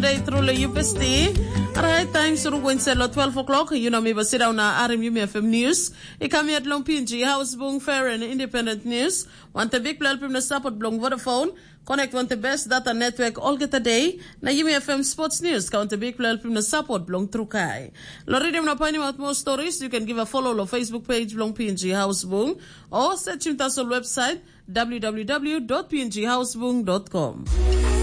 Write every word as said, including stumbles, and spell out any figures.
today through the U P S T. Alright, thanks for going to twelve o'clock. You know me, but sit down na R M U F M News. I come here at Lompinji, House Boong Fair and Independent News. Want the big platform to support Blong Vodafone. Connect want the best data network all get a day. Na U M F M Sports News. Count the big platform to support Blong Trukai. Loridem na pani about more stories. You can give a follow on Facebook page Blong P N G House Boong or search him to our website w w w dot p n g house boong dot com.